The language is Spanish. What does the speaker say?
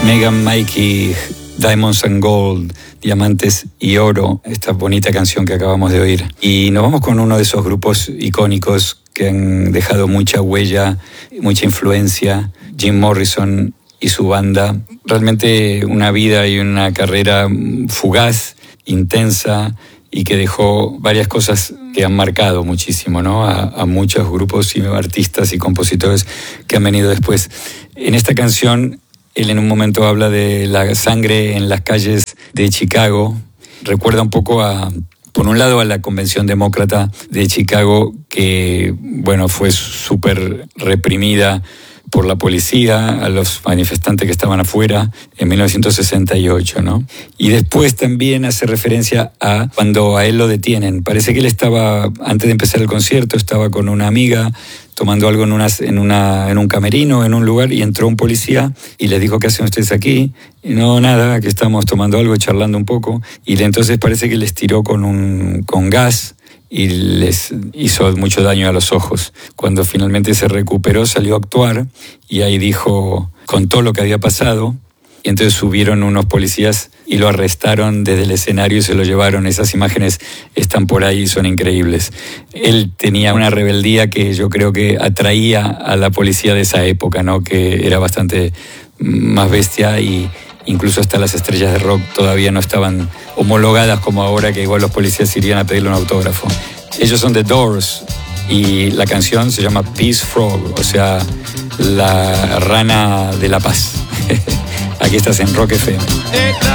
Megan Mikey, Diamonds and Gold, Diamantes y Oro, esta bonita canción que acabamos de oír. Y nos vamos con uno de esos grupos icónicos que han dejado mucha huella, mucha influencia, Jim Morrison y su banda. Realmente una vida y una carrera fugaz, intensa, y que dejó varias cosas que han marcado muchísimo, ¿no? A muchos grupos y artistas y compositores que han venido después. En esta canción, él en un momento habla de la sangre en las calles de Chicago. Recuerda un poco por un lado, a la Convención Demócrata de Chicago, que, bueno, fue súper reprimida por la policía a los manifestantes que estaban afuera en 1968, ¿no? Y después también hace referencia a cuando a él lo detienen. Parece que él estaba, antes de empezar el concierto, estaba con una amiga tomando algo en un camerino, en un lugar, y entró un policía y les dijo: ¿qué hacen ustedes aquí? Y no, nada, que estamos tomando algo, charlando un poco. Y entonces parece que les tiró con gas y les hizo mucho daño a los ojos. Cuando finalmente se recuperó, salió a actuar y ahí contó lo que había pasado. Y entonces subieron unos policías y lo arrestaron desde el escenario y se lo llevaron. Esas imágenes están por ahí y son increíbles. Él tenía una rebeldía que yo creo que atraía a la policía de esa época, ¿no? Que era bastante más bestia, y incluso hasta las estrellas de rock todavía no estaban homologadas como ahora, que igual los policías irían a pedirle un autógrafo. Ellos son The Doors y la canción se llama Peace Frog, o sea, la rana de la paz. Aquí estás en Rock FM.